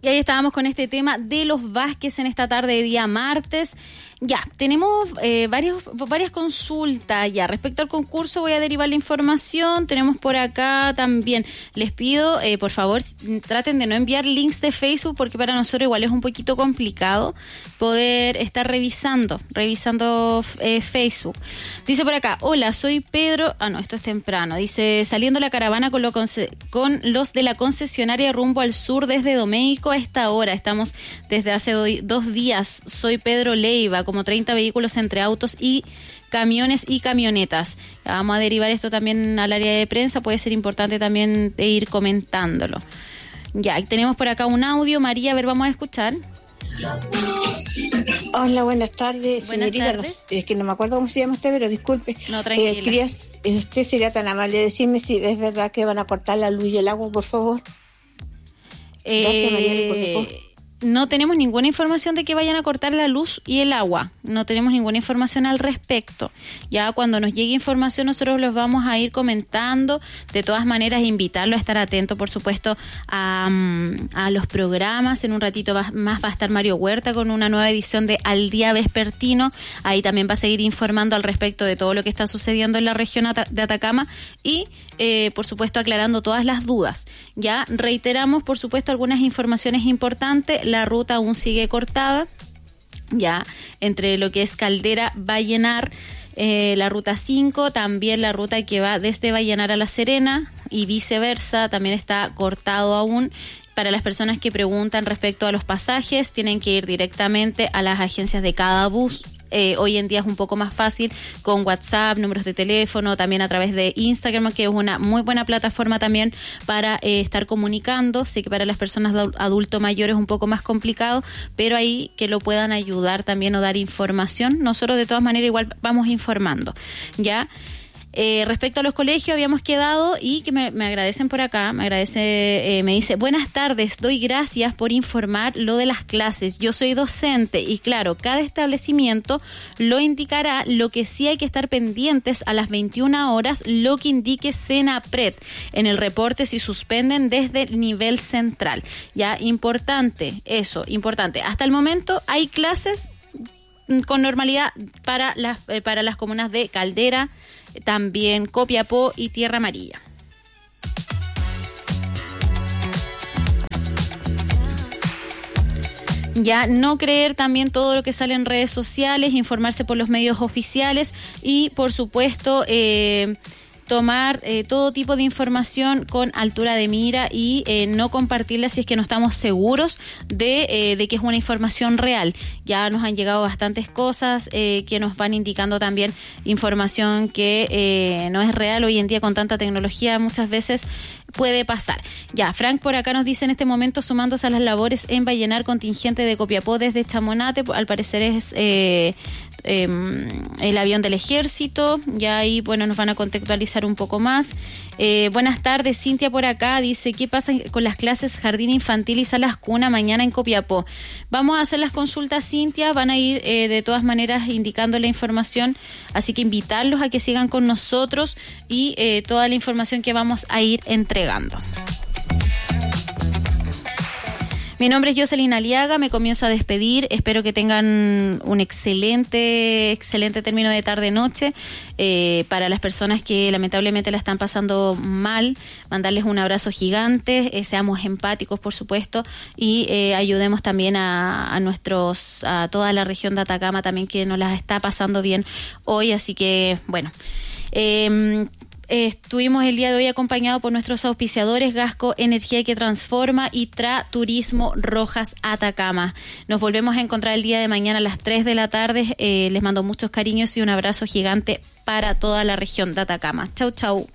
Y ahí estábamos con este tema de los Vázquez en esta tarde de día martes. Ya, tenemos varias consultas ya. Respecto al concurso voy a derivar la información. Tenemos por acá también, les pido, por favor, traten de no enviar links de Facebook porque para nosotros igual es un poquito complicado poder estar revisando Facebook. Dice por acá, hola, soy Pedro. No, esto es temprano. Dice, saliendo la caravana con los de la concesionaria rumbo al sur desde Domeico a esta hora. Estamos desde hace 2 días. Soy Pedro Leiva, como 30 vehículos entre autos y camiones y camionetas. Vamos a derivar esto también al área de prensa, puede ser importante también ir comentándolo. Ya, tenemos por acá un audio. María, a ver, vamos a escuchar. Hola, buenas tardes, buenas señorita. Tardes. Es que no me acuerdo cómo se llama usted, pero disculpe. No, tranquila. Usted sería tan amable de decirme si es verdad que van a cortar la luz y el agua, por favor. Gracias, María de Copiapó. No tenemos ninguna información de que vayan a cortar la luz y el agua. No tenemos ninguna información al respecto. Ya cuando nos llegue información nosotros los vamos a ir comentando. De todas maneras, invitarlo a estar atento, por supuesto, a los programas. En un ratito más va a estar Mario Huerta con una nueva edición de Al Día Vespertino. Ahí también va a seguir informando al respecto de todo lo que está sucediendo en la región de Atacama y, por supuesto, aclarando todas las dudas. Ya reiteramos, por supuesto, algunas informaciones importantes. La ruta aún sigue cortada, ya, entre lo que es Caldera, Vallenar, la ruta 5, también la ruta que va desde Vallenar a La Serena y viceversa, también está cortado aún. Para las personas que preguntan respecto a los pasajes, tienen que ir directamente a las agencias de cada bus. Hoy en día es un poco más fácil con WhatsApp, números de teléfono, también a través de Instagram, que es una muy buena plataforma también para estar comunicando. Sé que para las personas adulto mayores es un poco más complicado, pero ahí que lo puedan ayudar también o dar información. Nosotros de todas maneras igual vamos informando, ¿ya? Respecto a los colegios habíamos quedado y que me agradecen por acá, me dice, buenas tardes, doy gracias por informar lo de las clases, yo soy docente y claro, cada establecimiento lo indicará, lo que sí hay que estar pendientes a las 21 horas, lo que indique Senapred en el reporte si suspenden desde el nivel central, ya, importante, hasta el momento hay clases con normalidad para las comunas de Caldera, también Copiapó y Tierra Amarilla. Ya, no creer también todo lo que sale en redes sociales, informarse por los medios oficiales y, por supuesto, tomar todo tipo de información con altura de mira y no compartirla si es que no estamos seguros de que es una información real. Ya nos han llegado bastantes cosas que nos van indicando también información que no es real. Hoy en día con tanta tecnología muchas veces puede pasar. Ya, Frank por acá nos dice en este momento sumándose a las labores en Vallenar, contingente de Copiapó desde Chamonate, al parecer es el avión del ejército, ya ahí bueno nos van a contextualizar un poco más. Buenas tardes, Cintia por acá dice, ¿qué pasa con las clases jardín infantil y salas cuna mañana en Copiapó? Vamos a hacer las consultas, Cintia, van a ir de todas maneras indicando la información, así que invitarlos a que sigan con nosotros y toda la información que vamos a ir entregando. Mi nombre es Jocelyn Aliaga, me comienzo a despedir, espero que tengan un excelente término de tarde-noche. Para las personas que lamentablemente la están pasando mal, mandarles un abrazo gigante, seamos empáticos por supuesto y ayudemos también a toda la región de Atacama también que nos las está pasando bien hoy, así que bueno. Estuvimos el día de hoy acompañados por nuestros auspiciadores Gasco Energía que Transforma y Tra Turismo Rojas Atacama. Nos volvemos a encontrar el día de mañana a las 3 de la tarde. Les mando muchos cariños y un abrazo gigante para toda la región de Atacama. Chau, chau.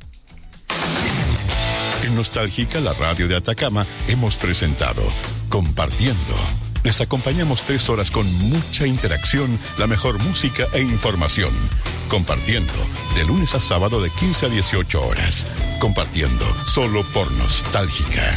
En Nostálgica, la radio de Atacama, hemos presentado Compartiendo. Les acompañamos 3 horas con mucha interacción, la mejor música e información. Compartiendo, de lunes a sábado de 15 a 18 horas. Compartiendo, solo por Nostálgica.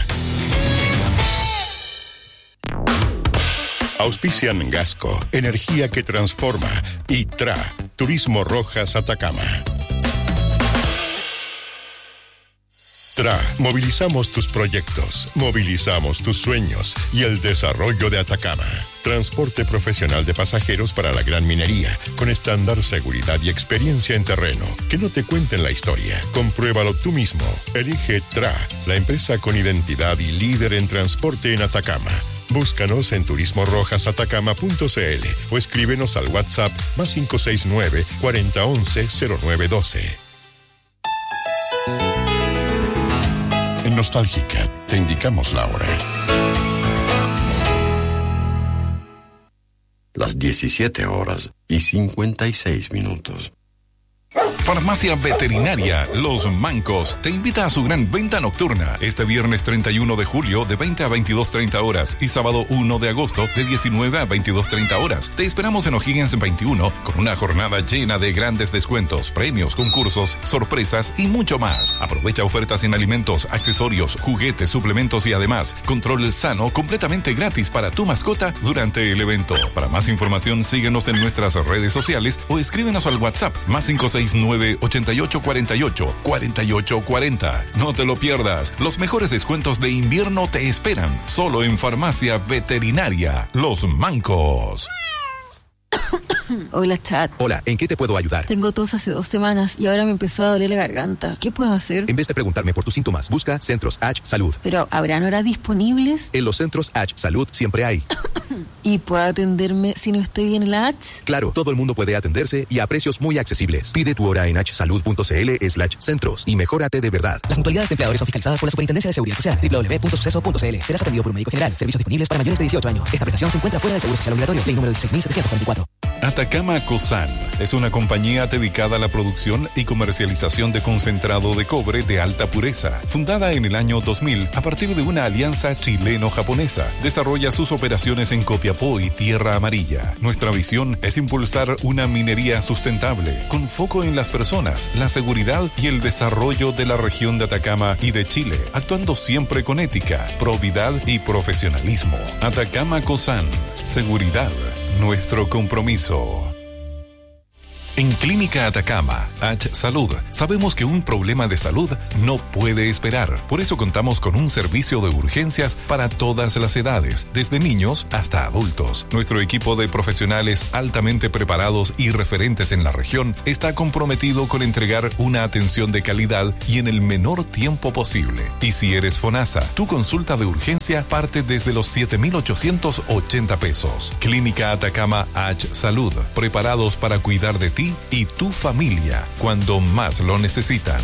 Auspician Gasco, Energía que Transforma, y Tra, Turismo Rojas Atacama. TRA, movilizamos tus proyectos, movilizamos tus sueños y el desarrollo de Atacama. Transporte profesional de pasajeros para la gran minería, con estándar, seguridad y experiencia en terreno. Que no te cuenten la historia. Compruébalo tú mismo. Elige TRA, la empresa con identidad y líder en transporte en Atacama. Búscanos en turismorojasatacama.cl o escríbenos al WhatsApp +569 4011 0912. En Nostálgica te indicamos la hora. Las 17:56. Farmacia Veterinaria Los Mancos te invita a su gran venta nocturna este viernes 31 de julio de 20 a 22:30 horas y sábado 1 de agosto de 19 a 22:30 horas. Te esperamos en O'Higgins 21 con una jornada llena de grandes descuentos, premios, concursos, sorpresas y mucho más. Aprovecha ofertas en alimentos, accesorios, juguetes, suplementos y además control sano completamente gratis para tu mascota durante el evento. Para más información síguenos en nuestras redes sociales o escríbenos al WhatsApp +569 8848-4840. No te lo pierdas. Los mejores descuentos de invierno te esperan solo en Farmacia Veterinaria Los Mancos. Hola, chat. Hola, ¿en qué te puedo ayudar? Tengo tos hace 2 semanas y ahora me empezó a doler la garganta. ¿Qué puedo hacer? En vez de preguntarme por tus síntomas, busca Centros H Salud. ¿Pero habrán horas disponibles? En los Centros H Salud siempre hay. ¿Y puedo atenderme si no estoy en la H? Claro, todo el mundo puede atenderse y a precios muy accesibles. Pide tu hora en hsalud.cl/centros y mejórate de verdad. Las mutualidades de empleadores son fiscalizadas por la Superintendencia de Seguridad Social. www.suceso.cl. Serás atendido por un médico general. Servicios disponibles para mayores de 18 años. Esta prestación se encuentra fuera del Seguro Social Obligatorio. Ley número 16.744. Atacama Cosan es una compañía dedicada a la producción y comercialización de concentrado de cobre de alta pureza. Fundada en el año 2000 a partir de una alianza chileno-japonesa, desarrolla sus operaciones en Copiapó y Tierra Amarilla. Nuestra visión es impulsar una minería sustentable, con foco en las personas, la seguridad y el desarrollo de la región de Atacama y de Chile, actuando siempre con ética, probidad y profesionalismo. Atacama Cosan, seguridad, nuestro compromiso. En Clínica Atacama, H Salud, sabemos que un problema de salud no puede esperar. Por eso contamos con un servicio de urgencias para todas las edades, desde niños hasta adultos. Nuestro equipo de profesionales altamente preparados y referentes en la región está comprometido con entregar una atención de calidad y en el menor tiempo posible. Y si eres FONASA, tu consulta de urgencia parte desde los 7,880 pesos. Clínica Atacama H Salud, preparados para cuidar de ti y tu familia cuando más lo necesitan.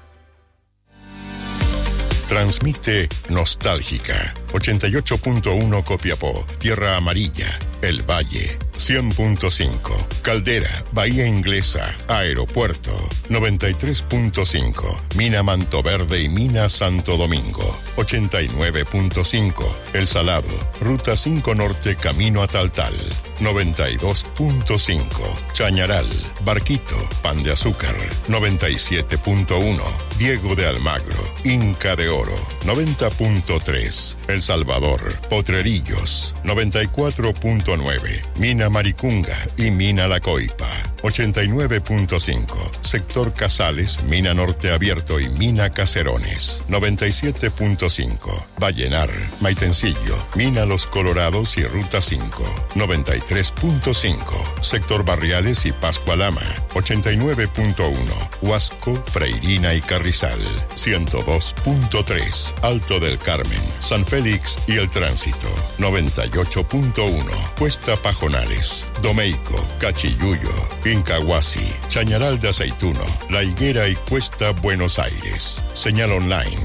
Transmite Nostálgica 88.1 Copiapó, Tierra Amarilla, El Valle 100.5, Caldera, Bahía Inglesa, Aeropuerto 93.5, Mina Manto Verde y Mina Santo Domingo 89.5, El Salado, Ruta 5 Norte Camino a Taltal 92.5, Chañaral, Barquito, Pan de Azúcar 97.1, Diego de Almagro, Inca de Oro 90.3, El Salvador, Potrerillos 94.9, Mina Maricunga y Mina La Coipa 89.5, Sector Casales, Mina Norte Abierto y Mina Caserones 97.5, Vallenar, Maitencillo, Mina Los Colorados y Ruta 5 93.5, Sector Barriales y Pascualama 89.1, Huasco, Freirina y Carrizal 102.3, Alto del Carmen, San Félix y El Tránsito 98.1, Cuesta Pajonales, Domeico, Cachiyuyo, Incahuasi, Chañaral de Aceituno, La Higuera y Cuesta Buenos Aires. Señal online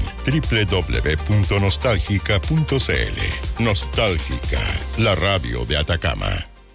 www.nostalgica.cl. Nostálgica, la radio de Atacama.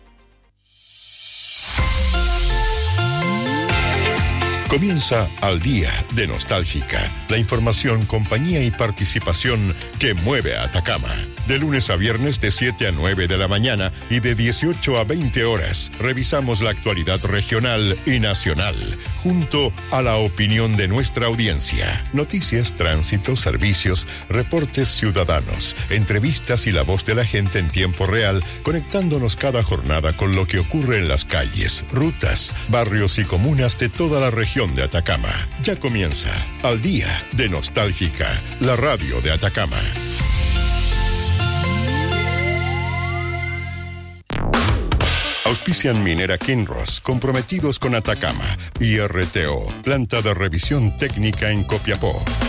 Comienza Al Día de Nostálgica, la información, compañía y participación que mueve a Atacama. De lunes a viernes de 7 a 9 de la mañana y de 18 a 20 horas, revisamos la actualidad regional y nacional, junto a la opinión de nuestra audiencia. Noticias, tránsito, servicios, reportes ciudadanos, entrevistas y la voz de la gente en tiempo real, conectándonos cada jornada con lo que ocurre en las calles, rutas, barrios y comunas de toda la región región de Atacama. Ya comienza Al Día de Nostálgica, la radio de Atacama. Auspician Minera Kinross, comprometidos con Atacama, y RTO, planta de revisión técnica en Copiapó.